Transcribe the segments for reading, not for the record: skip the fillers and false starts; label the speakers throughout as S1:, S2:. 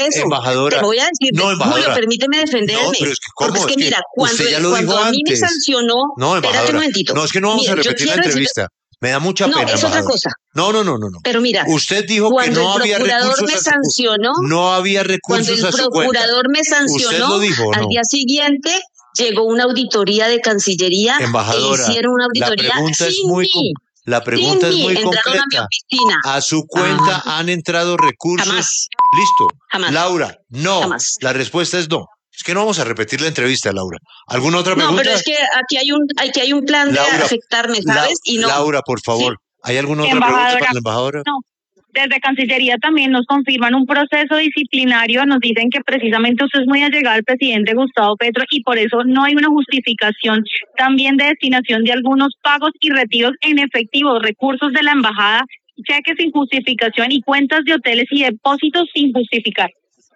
S1: eso.
S2: Embajadora.
S1: Te voy a decir,
S2: No, embajadora.
S1: Julio, permíteme defenderme.
S2: No, pero es que ¿cómo?
S1: Porque es que mira,
S2: usted ya lo
S1: cuando
S2: dijo
S1: a mí me
S2: antes.
S1: sancionó,
S2: No,
S1: espérate
S2: embajadora.
S1: un momentito.
S2: No, es que no vamos
S1: Mira,
S2: a
S1: yo
S2: repetir la
S1: quiero decir-
S2: entrevista. Me da mucha
S1: No,
S2: pena,
S1: es otra
S2: embajadora.
S1: cosa.
S2: No.
S1: Pero mira,
S2: Usted dijo que
S1: cuando
S2: no
S1: el
S2: había
S1: procurador
S2: recursos
S1: me
S2: a su
S1: sancionó,
S2: no había
S1: cuando
S2: recursos
S1: el
S2: a su cuenta.
S1: procurador me
S2: ¿Usted
S1: sancionó,
S2: lo dijo o
S1: al
S2: no?
S1: día siguiente llegó una auditoría de Cancillería e
S2: Embajadora,
S1: hicieron una
S2: la
S1: auditoría
S2: pregunta es
S1: sin
S2: muy
S1: mí.
S2: la pregunta es
S1: Sin mí,
S2: muy
S1: entraron a mi
S2: concreta.
S1: oficina.
S2: A su cuenta han entrado recursos.
S1: Jamás.
S2: Listo.
S1: Jamás.
S2: Laura, no.
S1: Jamás.
S2: La respuesta es no. Es que no vamos a repetir la entrevista, Laura. ¿Alguna otra
S1: No,
S2: pregunta?
S1: pero es que aquí hay un plan de
S2: Laura,
S1: afectarme, ¿sabes? Y no.
S2: Laura, por favor. ¿Hay alguna otra
S3: Embajadora,
S2: pregunta para la embajadora?
S3: No. Desde Cancillería también nos confirman un proceso disciplinario, nos dicen que precisamente usted es muy allegado al presidente Gustavo Petro y por eso no hay una justificación también de destinación de algunos pagos y retiros en efectivo, recursos de la embajada, cheques sin justificación y cuentas de hoteles y depósitos sin justificar.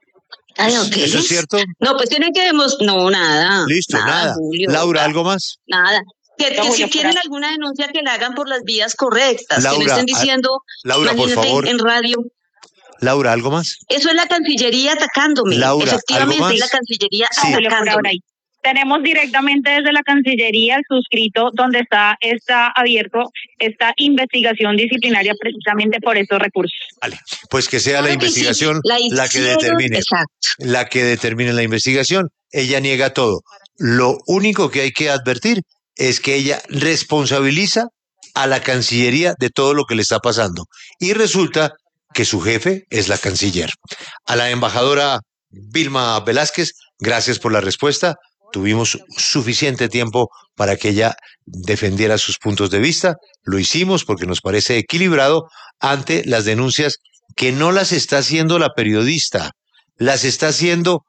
S1: Ay, ok.
S2: ¿Eso es cierto?
S1: No, pues tienen que demostrar. No, nada.
S2: Listo, nada.
S1: Julio,
S2: Laura, ¿algo más?
S1: Nada. Que
S3: No,
S1: si
S3: Julio,
S1: tienen
S3: fuera.
S1: alguna denuncia que la hagan por las vías correctas, que no
S2: Laura,
S1: estén diciendo,
S2: Laura, por
S1: imagínate,
S2: favor.
S1: en radio.
S2: Laura, ¿algo más?
S1: Eso es la Cancillería atacándome.
S2: Laura,
S1: Efectivamente,
S2: ¿algo
S1: es la
S2: más?
S1: Cancillería
S2: Sí.
S3: Julio, por ahora
S1: atacándome.
S3: ahí. Tenemos directamente desde la Cancillería el suscrito donde está abierto esta investigación disciplinaria precisamente por estos recursos.
S2: Vale, pues que sea la
S1: Claro que sí,
S2: investigación
S1: la
S2: la que
S1: hicieron,
S2: determine.
S1: exacto.
S2: La que determine la investigación. Ella niega todo. Lo único que hay que advertir es que ella responsabiliza a la Cancillería de todo lo que le está pasando. Y resulta que su jefe es la canciller. A la embajadora Vilma Velázquez, gracias por la respuesta. Tuvimos suficiente tiempo para que ella defendiera sus puntos de vista. Lo hicimos porque nos parece equilibrado ante las denuncias que no las está haciendo la periodista, las está haciendo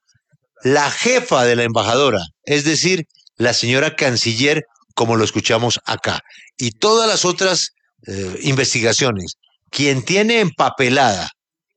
S2: la jefa de la embajadora, es decir, la señora canciller, como lo escuchamos acá. Y todas las otras investigaciones, quien tiene empapelada,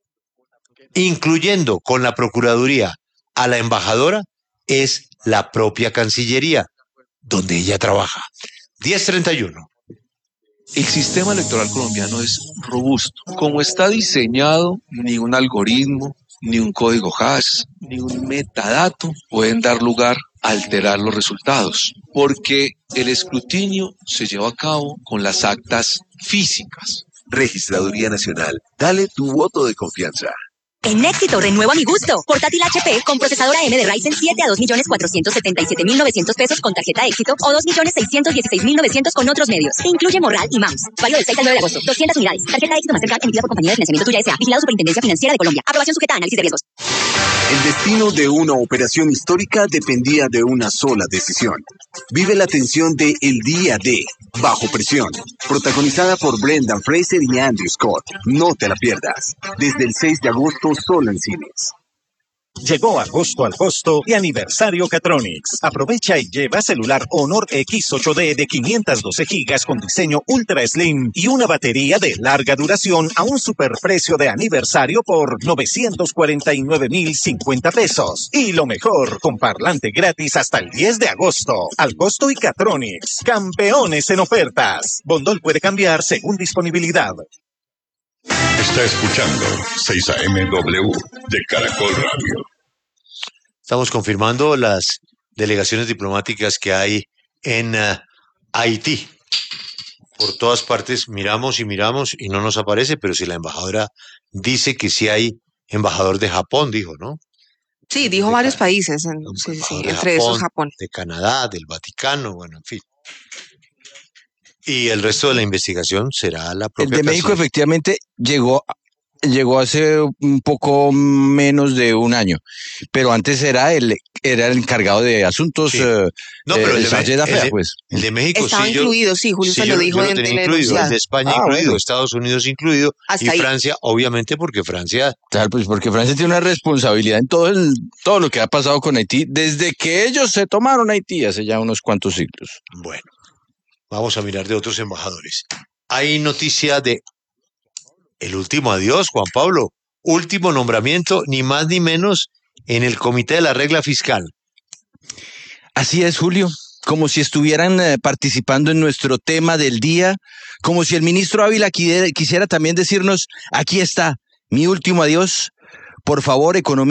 S2: incluyendo con la Procuraduría, a la embajadora, es la propia Cancillería, donde ella trabaja. 10:31.
S4: El sistema electoral colombiano es robusto. Como está diseñado, ni un algoritmo, ni un código hash, ni un metadato pueden dar lugar a alterar los resultados, porque el escrutinio se lleva a cabo con las actas físicas.
S5: Registraduría Nacional. Dale tu voto de confianza.
S6: En Éxito renuevo a mi gusto. Portátil HP con procesadora M de Ryzen 7 a 2.477.900 pesos con tarjeta Éxito o 2.616.900 con otros medios. Incluye morral y mouse. Válido del 6 al 9 de agosto. 200 unidades. Tarjeta Éxito Mastercard emitida por compañía de financiamiento Tuya S.A. Vigilado Superintendencia Financiera de Colombia. Aprobación sujeta a análisis de riesgos.
S5: El destino de una operación histórica dependía de una sola decisión. Vive la tensión de El Día de Bajo Presión, protagonizada por Brendan Fraser y Andrew Scott. No te la pierdas. Desde el 6 de agosto solo en cines.
S7: Llegó agosto al costo de aniversario Catronics. Aprovecha y lleva celular Honor X8D de 512 gigas con diseño ultra slim y una batería de larga duración a un superprecio de aniversario por 949.050 pesos. Y lo mejor, con parlante gratis hasta el 10 de agosto. Al costo y Catronics, campeones en ofertas. Bondol puede cambiar según disponibilidad.
S8: Está escuchando 6AMW de Caracol Radio.
S2: Estamos confirmando las delegaciones diplomáticas que hay en Haití. Por todas partes miramos y no nos aparece, pero si la embajadora dice que sí hay embajador de Japón, dijo, ¿no?
S9: Sí, dijo varios países, entre esos Japón.
S2: De Canadá, del Vaticano, bueno, en fin. Y el resto de la investigación será la propia.
S10: El de México efectivamente llegó hace un poco menos de un año, pero antes era el encargado de asuntos.
S2: Sí. No, pero el de México
S9: estaba
S2: sí,
S9: incluido, Julio se lo dijo
S2: yo lo tenía incluido, el de España incluido,
S10: bueno.
S2: Estados Unidos incluido,
S9: hasta
S2: y
S9: ahí.
S2: Francia, obviamente, porque Francia.
S10: Claro, pues porque Francia tiene una responsabilidad en todo lo que ha pasado con Haití desde que ellos se tomaron Haití hace ya unos cuantos siglos.
S2: Bueno, vamos a mirar de otros embajadores. Hay noticia de el último adiós, Juan Pablo. Último nombramiento, ni más ni menos, en el Comité de la Regla Fiscal.
S10: Así es, Julio. Como si estuvieran participando en nuestro tema del día, como si el ministro Ávila quisiera también decirnos, aquí está, mi último adiós, por favor, economía.